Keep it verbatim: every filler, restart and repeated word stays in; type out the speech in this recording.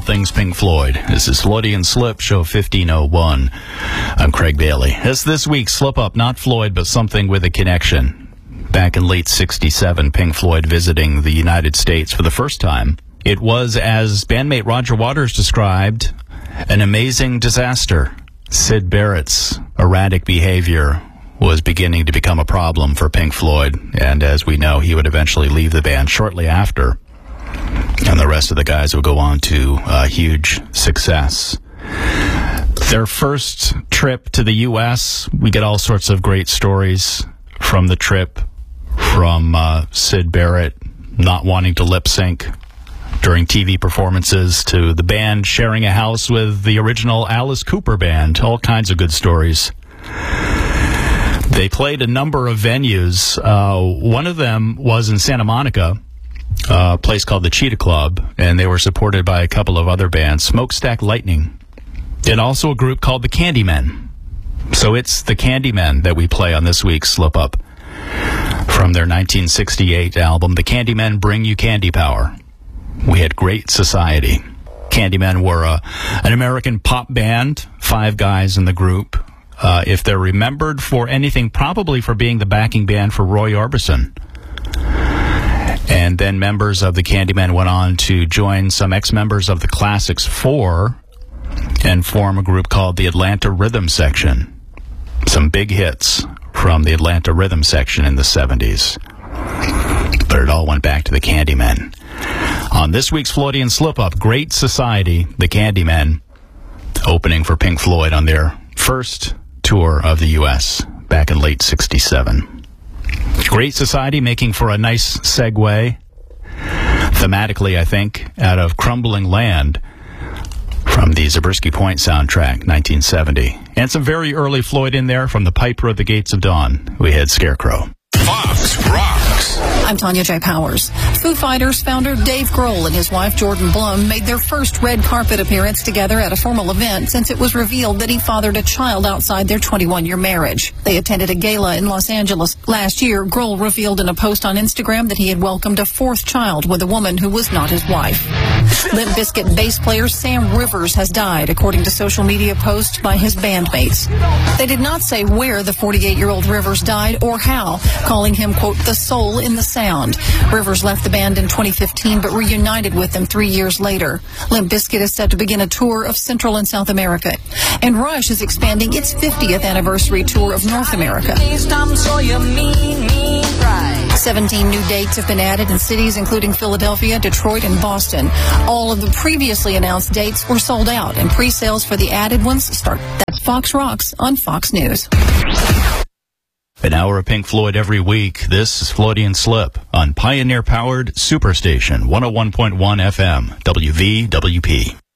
things Pink Floyd. This is Floydian Slip, show fifteen oh one. I'm Craig Bailey. As this week's Slip Up, not Floyd, but something with a connection. Back in late sixty-seven, Pink Floyd visiting the United States for the first time. It was, as bandmate Roger Waters described, an amazing disaster. Syd Barrett's erratic behavior was beginning to become a problem for Pink Floyd, and as we know, he would eventually leave the band shortly after, and the rest of the guys would go on to uh, huge success. Their first trip to the U S, we get all sorts of great stories from the trip, from uh, Syd Barrett not wanting to lip sync during T V performances, to the band sharing a house with the original Alice Cooper band. All kinds of good stories. They played a number of venues. Uh, one of them was in Santa Monica, a place called the Cheetah Club, and they were supported by a couple of other bands, Smokestack Lightning, and also a group called the Candymen. So it's the Candymen that we play on this week's Slip Up from their nineteen sixty-eight album, The Candymen Bring You Candy Power. We had Great Society. Candymen were a, an American pop band, five guys in the group. Uh, if they're remembered for anything, probably for being the backing band for Roy Orbison. And then members of the Candymen went on to join some ex-members of the Classics Four and form a group called the Atlanta Rhythm Section. Some big hits from the Atlanta Rhythm Section in the seventies. But it all went back to the Candymen. On this week's Floydian Slip-Up, Great Society, the Candymen, opening for Pink Floyd on their first tour of the U S back in late sixty-seven. Great Society making for a nice segue, thematically, I think, out of Crumbling Land from the Zabriskie Point soundtrack, nineteen seventy. And some very early Floyd in there from the Piper of the Gates of Dawn. We had Scarecrow. Fox Rocks. I'm Tanya J. Powers. Foo Fighters founder Dave Grohl and his wife Jordan Blum made their first red carpet appearance together at a formal event since it was revealed that he fathered a child outside their twenty-one-year marriage. They attended a gala in Los Angeles last year. Grohl revealed in a post on Instagram that he had welcomed a fourth child with a woman who was not his wife. Limp Bizkit bass player Sam Rivers has died, according to social media posts by his bandmates. They did not say where the forty-eight-year-old Rivers died or how, calling him, quote, the soul in the sound. Rivers left the band in twenty fifteen but reunited with them three years later. Limp Bizkit is set to begin a tour of Central and South America. And Rush is expanding its fiftieth anniversary tour of North America. seventeen new dates have been added in cities including Philadelphia, Detroit, and Boston. All of the previously announced dates were sold out, and pre-sales for the added ones start. That's Fox Rocks on Fox News. An hour of Pink Floyd every week. This is Floydian Slip on Pioneer-powered Superstation one oh one point one F M, W V W P.